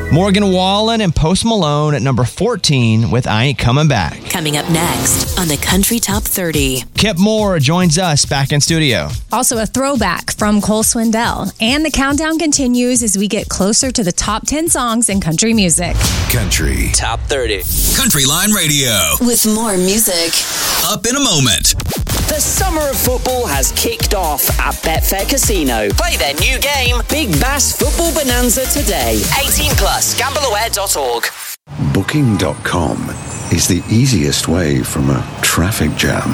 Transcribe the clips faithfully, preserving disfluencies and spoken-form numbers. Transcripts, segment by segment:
Morgan Wallen and Post Malone at number fourteen with I Ain't Coming Back. Coming up next on the Country Top thirty. Kip Moore joins us back in studio. Also a throwback from Cole Swindell. And the countdown continues as we get closer to the top ten songs in country music. Country Top thirty. Country Line Radio. With more music. Up in a moment. The summer of football has kicked off at Betfair Casino. Play their new game, Big Bass Football Bonanza, today. eighteen plus, gamble aware dot org. Booking dot com is the easiest way from a traffic jam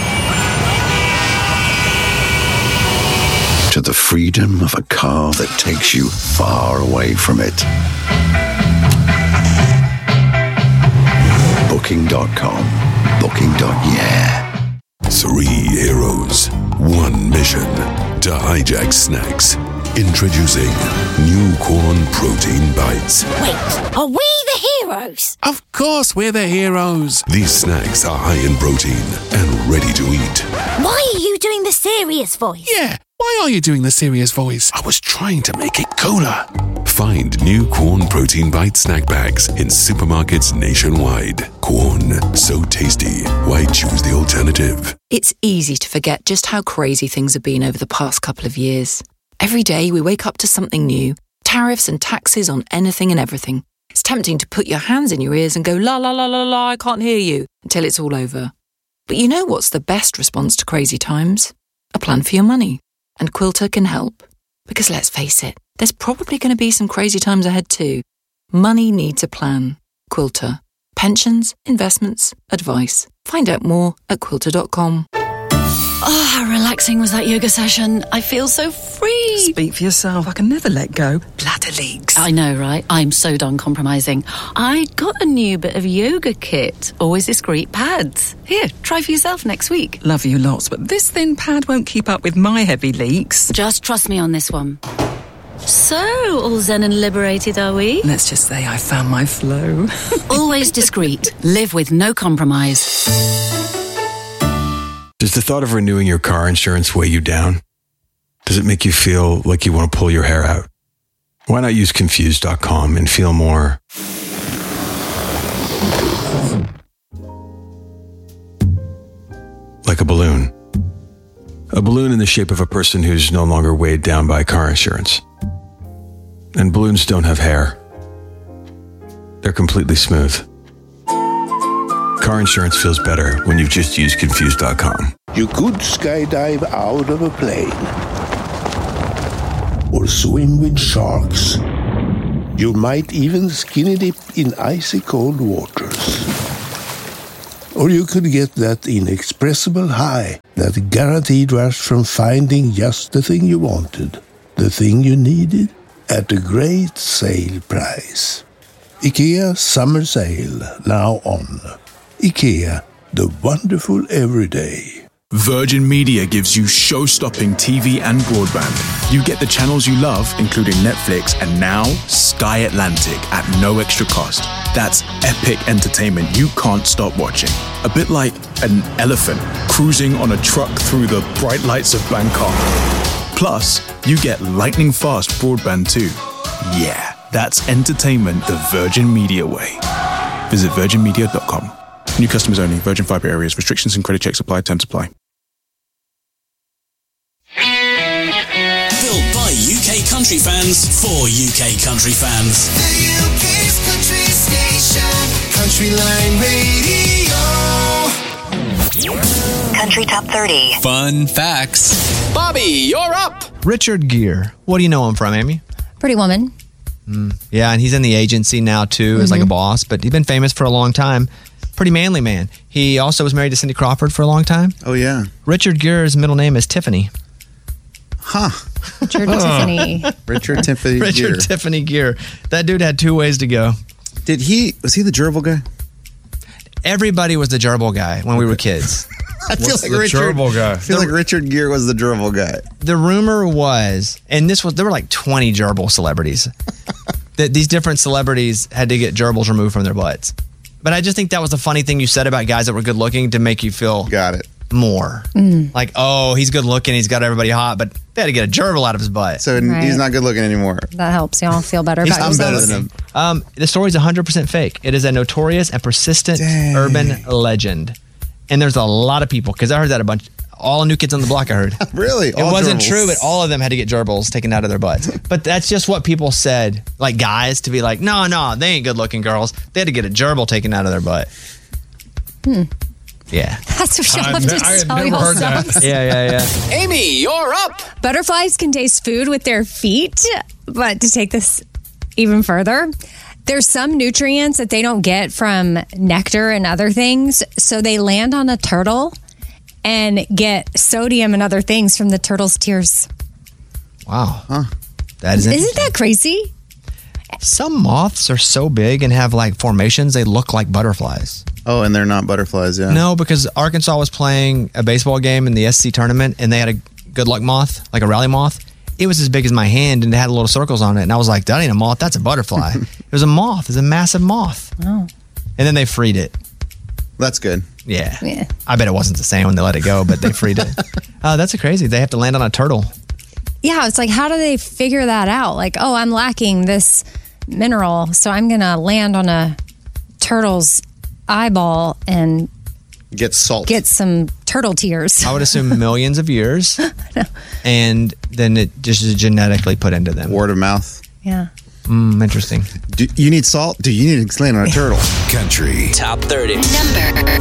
to the freedom of a car that takes you far away from it. Booking dot com. Booking. Yeah. Three heroes, one mission to hijack snacks. Introducing new corn protein bites. Wait, are we the heroes? Of course we're the heroes. These snacks are high in protein and ready to eat. Why are you doing the serious voice? Yeah, why are you doing the serious voice? I was trying to make it cooler. Find new Corn Protein Bite snack bags in supermarkets nationwide. Corn, so tasty. Why choose the alternative? It's easy to forget just how crazy things have been over the past couple of years. Every day we wake up to something new. Tariffs and taxes on anything and everything. It's tempting to put your hands in your ears and go, la la la la la, I can't hear you, until it's all over. But you know what's the best response to crazy times? A plan for your money. And Quilter can help. Because let's face it, there's probably going to be some crazy times ahead too. Money needs a plan. Quilter. Pensions, investments, advice. Find out more at quilter dot com. Oh, how relaxing was that yoga session. I feel so free. Speak for yourself. I can never let go. Bladder leaks. I know, right? I'm so done compromising. I got a new bit of yoga kit. Always discreet pads. Here, try for yourself next week. Love you lots, but this thin pad won't keep up with my heavy leaks. Just trust me on this one. So, all zen and liberated, are we? Let's just say I found my flow. Always discreet. Live with no compromise. Does the thought of renewing your car insurance weigh you down? Does it make you feel like you want to pull your hair out? Why not use Confused dot com and feel more like a balloon? A balloon in the shape of a person who's no longer weighed down by car insurance. And balloons don't have hair. They're completely smooth. Car insurance feels better when you've just used Confused dot com. You could skydive out of a plane or swim with sharks. You might even skinny dip in icy cold waters. Or you could get that inexpressible high, that guaranteed rush from finding just the thing you wanted, the thing you needed, at a great sale price. IKEA Summer Sale, now on. IKEA, the wonderful everyday. Virgin Media gives you show-stopping T V and broadband. You get the channels you love, including Netflix, and now Sky Atlantic at no extra cost. That's epic entertainment you can't stop watching. A bit like an elephant cruising on a truck through the bright lights of Bangkok. Plus, you get lightning-fast broadband too. Yeah, that's entertainment the Virgin Media way. Visit virgin media dot com. New customers only. Virgin Fibre areas. Restrictions and credit checks apply. Terms apply. Built by U K country fans for U K country fans. The U K's country station, Country Line Radio. Country Top thirty. Fun facts. Bobby, you're up. Richard Gere. What do you know him from, Amy? Pretty Woman. Mm, yeah, and he's in the agency now, too, Mm-hmm. as like a boss, but he's been famous for a long time. Pretty manly man. He also was married to Cindy Crawford for a long time. Oh, yeah. Richard Gere's middle name is Tiffany. Huh. Richard Tiffany. Richard Tiffany Richard Gere. Tiffany Gere. That dude had two ways to go. Did he, was he the gerbil guy? Everybody was the gerbil guy when we were kids. I feel What's like the Richard, gerbil guy? I feel The- like Richard Gere was the gerbil guy. The rumor was, and this was, there were like twenty gerbil celebrities. That these different celebrities had to get gerbils removed from their butts. But I just think that was the funny thing you said about guys that were good looking to make you feel Got it. more. Mm. Like, oh, he's good looking, he's got everybody hot, but they had to get a gerbil out of his butt. So Right. he's not good looking anymore. That helps y'all feel better He's- about I'm better yourselves. than him. Um, the story's one hundred percent fake. It is a notorious and persistent urban legend. And there's a lot of people, because I heard that a bunch, all New Kids on the Block, I heard. Really? It All wasn't gerbils. true, but all of them had to get gerbils taken out of their butts. But that's just what people said, like guys, to be like, no, no, they ain't good looking girls. They had to get a gerbil taken out of their butt. Hmm. Yeah. That's what y'all I have had to ne- I had tell never heard that. yourselves. Yeah, yeah, yeah. Amy, you're up. Butterflies can taste food with their feet, but to take this even further, there's some nutrients that they don't get from nectar and other things, so they land on a turtle and get sodium and other things from the turtle's tears. Wow. Huh. That is Isn't interesting. that crazy? Some moths are so big and have like formations, they look like butterflies. Oh, and they're not butterflies, yeah. No, because Arkansas was playing a baseball game in the S C tournament and they had a good luck moth, like a rally moth. It was as big as my hand and it had little circles on it. And I was like, that ain't a moth, that's a butterfly. It was a moth, it's a massive moth. Oh. And then they freed it. That's good. Yeah. Yeah. I bet it wasn't the same when they let it go, but they freed it. Oh, that's crazy. They have to land on a turtle. Yeah, it's like, how do they figure that out? Like, oh, I'm lacking this mineral, so I'm going to land on a turtle's eyeball and Get salt. get some turtle tears. I would assume millions of years. And then it just is genetically put into them. Word of mouth. Yeah. Mm, interesting. Do you need salt? Do you need to land on a turtle? Country. Top thirty. Number